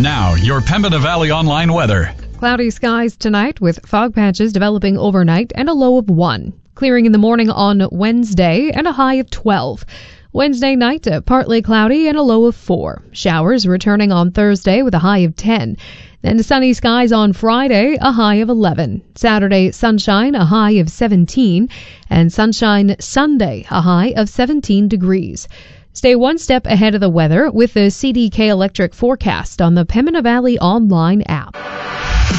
Now, your Pembina Valley Online weather. Cloudy skies tonight with fog patches developing overnight and a low of 1. Clearing in the morning on Wednesday and a high of 12. Wednesday night, partly cloudy and a low of 4. Showers returning on Thursday with a high of 10. Then sunny skies on Friday, a high of 11. Saturday, sunshine, a high of 17. And sunshine Sunday, a high of 17 degrees. Stay one step ahead of the weather with the CDK Electric forecast on the Pembina Valley Online app.